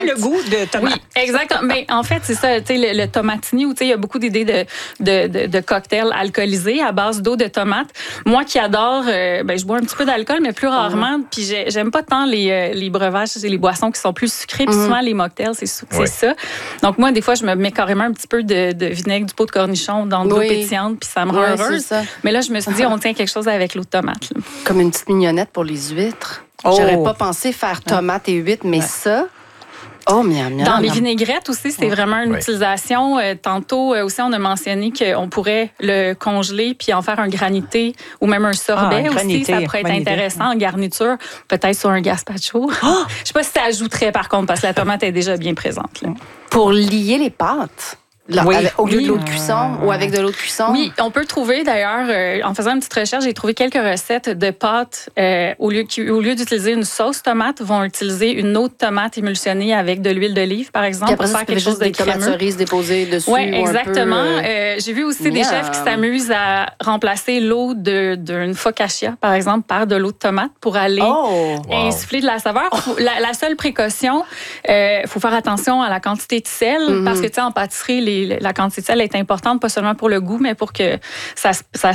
Le goût de tomate. Oui, exactement. Mais en fait, c'est ça, tu sais, le tomatini, où tu sais, il y a beaucoup d'idées de cocktails alcoolisés à base d'eau de tomate. Moi qui adore, je bois un petit peu d'alcool, mais plus rarement. Puis j'aime pas tant les breuvages, c'est les boissons qui sont plus sucrées. Puis souvent, les mocktails, c'est ça. Donc moi, des fois, je me mets carrément un petit peu de vinaigre, du pot de cornichon dans de l'eau pétillante, puis ça me rend heureuse. Mais là, je me suis dit, on tient quelque chose avec l'eau de tomate. Là. Comme une petite mignonnette pour les huîtres. J'aurais pas pensé faire tomate et huîtres, mais ça... Oh, miam, miam. Dans les vinaigrettes aussi, c'est vraiment une utilisation. Tantôt aussi, on a mentionné qu'on pourrait le congeler puis en faire un granité ou même un sorbet aussi. Ça pourrait être intéressant en garniture, peut-être sur un gazpacho. Je sais pas si ça ajouterait par contre, parce que la tomate est déjà bien présente. Là. Pour lier les pâtes. Au lieu de l'eau de cuisson ou avec de l'eau de cuisson? Oui, on peut trouver d'ailleurs, en faisant une petite recherche, j'ai trouvé quelques recettes de pâtes. Au lieu d'utiliser une sauce tomate, vont utiliser une eau de tomate émulsionnée avec de l'huile d'olive, par exemple, pour faire quelque chose de crémeux. Des tomates cerises déposées dessus. Oui, exactement. J'ai vu aussi des chefs qui s'amusent à remplacer l'eau d'une focaccia, par exemple, par de l'eau de tomate pour aller insuffler de la saveur. La seule précaution, faut faire attention à la quantité de sel, parce que, tu sais, en pâtisserie, la quantité de sel est importante, pas seulement pour le goût, mais pour que ça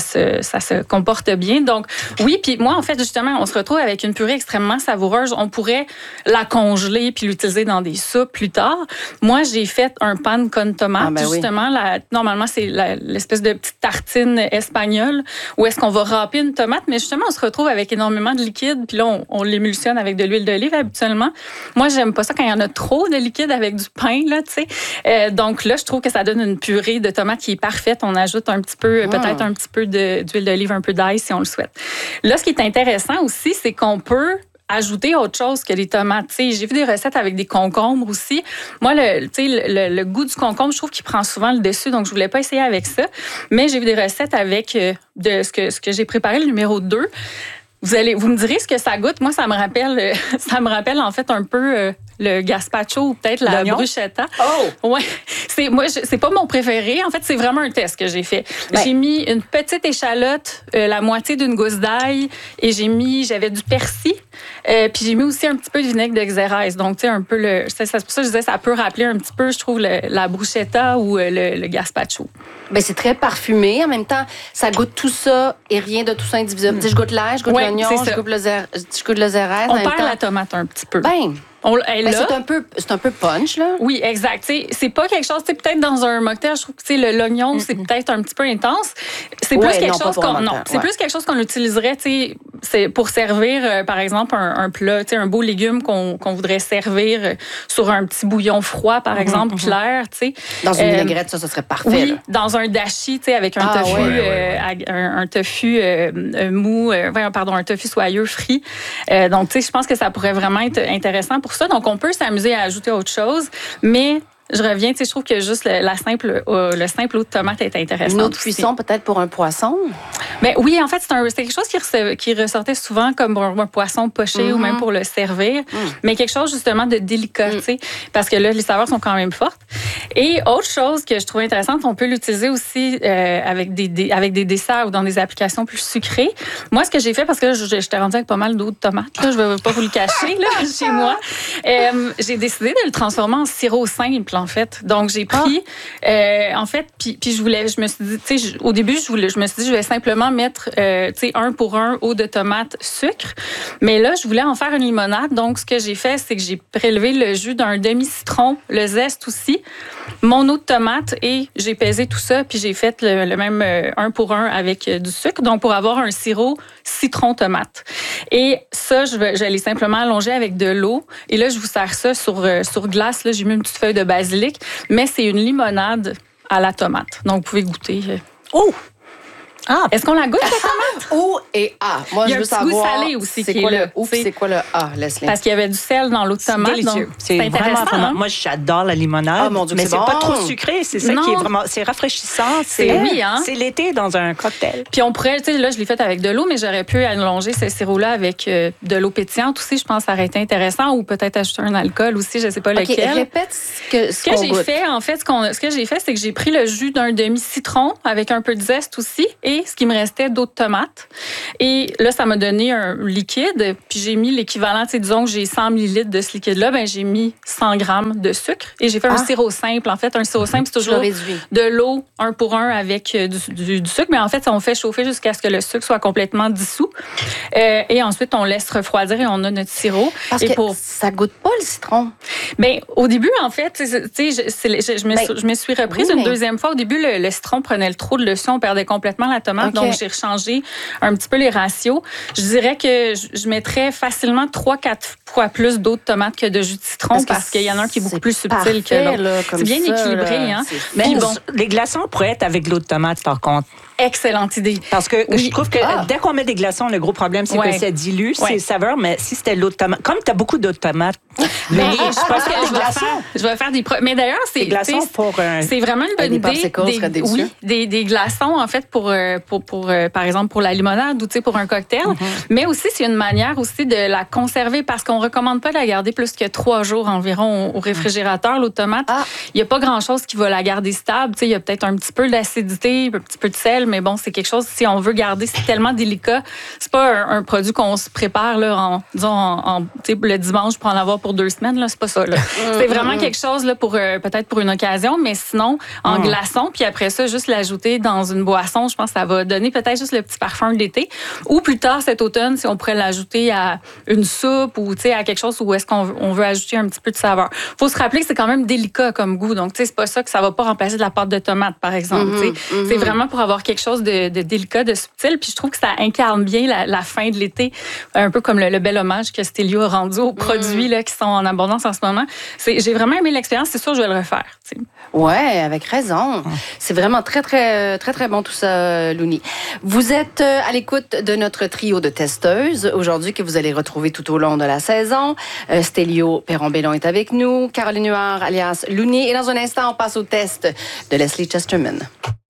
se comporte bien. Donc, oui, puis moi, en fait, justement, on se retrouve avec une purée extrêmement savoureuse. On pourrait la congeler puis l'utiliser dans des soupes plus tard. Moi, j'ai fait un pan con tomate, justement. Normalement, c'est l'espèce de petite tartine espagnole où est-ce qu'on va râper une tomate, mais justement, on se retrouve avec énormément de liquide, puis là, on l'émulsionne avec de l'huile d'olive habituellement. Moi, j'aime pas ça quand il y en a trop de liquide avec du pain, là, tu sais. Donc là, je trouve que ça donne une purée de tomates qui est parfaite. On ajoute un petit peu, peut-être un petit peu d'huile d'olive, un peu d'ail si on le souhaite. Là, ce qui est intéressant aussi, c'est qu'on peut ajouter autre chose que les tomates. T'sais, j'ai vu des recettes avec des concombres aussi. Moi, le goût du concombre, je trouve qu'il prend souvent le dessus, donc je voulais pas essayer avec ça. Mais j'ai vu des recettes avec ce que j'ai préparé, le numéro 2. Vous me direz ce que ça goûte. Moi, ça me rappelle en fait un peu le gazpacho ou peut-être la bruschetta. Ouais. C'est pas mon préféré. En fait, c'est vraiment un test que j'ai fait. J'ai mis une petite échalote, la moitié d'une gousse d'ail, et j'avais du persil. Puis j'ai mis aussi un petit peu de vinaigre de xérès. Donc, tu sais, un peu c'est pour ça que je disais, ça peut rappeler un petit peu, je trouve, la bruschetta ou le gazpacho. Ben, c'est très parfumé. En même temps, ça goûte tout ça et rien de tout ça indivisible. Je goûte l'ail, je goûte l'oignon, je goûte le xérès. On perd la tomate un petit peu. C'est un peu punch, là. Oui, exact. T'sais, c'est pas quelque chose, peut-être dans un mocktail, je trouve que l'oignon, c'est peut-être un petit peu intense. C'est plus quelque chose c'est plus quelque chose qu'on utiliserait, c'est pour servir, par exemple, un plat, un beau légume qu'on voudrait servir sur un petit bouillon froid, par exemple, clair, Dans une vinaigrette, ça serait parfait. Oui, là. Dans un dashi, avec un tofu, un tofu mou, un tofu soyeux frit. Donc, je pense que ça pourrait vraiment être intéressant pour ça. Donc, on peut s'amuser à ajouter autre chose, mais je reviens, je trouve que juste le simple eau de tomate est intéressant. Une autre cuisson peut-être pour un poisson? Ben oui, en fait, c'est quelque chose qui ressortait souvent comme un poisson poché ou même pour le servir, mais quelque chose justement de délicat, parce que là, les saveurs sont quand même fortes. Et autre chose que je trouve intéressante, on peut l'utiliser aussi avec des desserts ou dans des applications plus sucrées. Moi, ce que j'ai fait, parce que là, j'étais rendue avec pas mal d'eau de tomate, là, je ne vais pas vous le cacher là, chez moi, j'ai décidé de le transformer en sirop simple, en fait. Donc, j'ai pris, en fait, puis je me suis dit, au début, je me suis dit, je vais simplement mettre, 1 pour 1 eau de tomate, sucre. Mais là, je voulais en faire une limonade. Donc, ce que j'ai fait, c'est que j'ai prélevé le jus d'un demi-citron, le zeste aussi, mon eau de tomate et j'ai pesé tout ça. Puis j'ai fait le même 1 pour 1 avec du sucre. Donc, pour avoir un sirop citron-tomate. Et ça, je l'ai simplement allongé avec de l'eau. Et là, je vous sers ça sur glace. Là, j'ai mis une petite feuille de basilic. Mais c'est une limonade à la tomate. Donc, vous pouvez goûter. Est-ce qu'on la goûte, la tomate? O et A. Moi, je veux savoir. Il y a un petit goût salé aussi qui est là. C'est quoi le A, Leslie? Parce qu'il y avait du sel dans l'eau de tomate. C'est délicieux. C'est intéressant. Vraiment. Moi, j'adore la limonade. Oh, mon Dieu, mais c'est bon. pas trop sucré. C'est ça qui est vraiment... C'est rafraîchissant. C'est l'été dans un cocktail. Puis on pourrait... Tu sais, là, je l'ai fait avec de l'eau, mais j'aurais pu allonger ce sirop-là avec de l'eau pétillante aussi. Je pense que ça aurait été intéressant. Ou peut-être ajouter un alcool aussi. Je sais pas lequel. Répète ce que j'ai fait, en fait, ce que j'ai fait, c'est que j'ai pris le jus d'un demi-citron avec un peu de zeste aussi et filtré ce qui me restait d'eau de tomate. Et là, ça m'a donné un liquide. Puis j'ai mis l'équivalent, disons que j'ai 100 ml de ce liquide-là, ben j'ai mis 100 grammes de sucre. Et j'ai fait un sirop simple. En fait, un sirop simple, c'est toujours de l'eau 1 pour 1 avec du sucre. Mais en fait, on fait chauffer jusqu'à ce que le sucre soit complètement dissous. Et ensuite, on laisse refroidir et on a notre sirop. Parce que ça goûte pas le citron. Bien, au début, en fait, je me suis reprise une deuxième fois. Au début, le citron prenait trop de leçons, on perdait complètement la tomate. Donc, j'ai rechangé un petit peu les ratios. Je dirais que je mettrais facilement 3-4 fois plus d'eau de tomate que de jus de citron parce qu'il y en a un qui est beaucoup plus subtil que l'autre. C'est bien équilibré. Hein? Mais les glaçons pourraient être avec de l'eau de tomate, par contre. Excellente idée. Parce que je trouve que dès qu'on met des glaçons, le gros problème, c'est que ça dilue ses saveurs. Mais si c'était l'eau de tomate, comme tu as beaucoup d'eau de tomate, je pense que je vais faire des... Mais d'ailleurs, c'est vraiment une bonne idée. Des glaçons, en fait, pour par exemple, pour la limonade ou pour un cocktail. Mais aussi, c'est une manière aussi de la conserver parce qu'on ne recommande pas de la garder plus que 3 jours environ au réfrigérateur, l'eau de tomate. Il n'y a pas grand-chose qui va la garder stable. Il y a peut-être un petit peu d'acidité, un petit peu de sel, mais bon, c'est quelque chose, si on veut garder, c'est tellement délicat. C'est pas un produit qu'on se prépare là, le dimanche pour en avoir pour 2 semaines. Là, c'est pas ça. Là. C'est vraiment quelque chose là, pour peut-être pour une occasion, mais sinon, en glaçon, puis après ça, juste l'ajouter dans une boisson, je pense que ça va donner peut-être juste le petit parfum de l'été. Ou plus tard, cet automne, si on pourrait l'ajouter à une soupe ou à quelque chose où est-ce qu'on veut ajouter un petit peu de saveur. Faut se rappeler que c'est quand même délicat comme goût. Donc, c'est pas ça que ça va pas remplacer de la pâte de tomate, par exemple. C'est vraiment pour avoir quelque chose de délicat, de subtil. Puis je trouve que ça incarne bien la fin de l'été, un peu comme le bel hommage que Stélio a rendu aux produits là, qui sont en abondance en ce moment. J'ai vraiment aimé l'expérience. C'est sûr que je vais le refaire. Oui, avec raison. C'est vraiment très, très, très, très bon tout ça, Louni. Vous êtes à l'écoute de notre trio de testeuses aujourd'hui que vous allez retrouver tout au long de la saison. Stélio Perron-Bellon est avec nous, Caroline Huard alias Louni. Et dans un instant, on passe au test de Leslie Chesterman.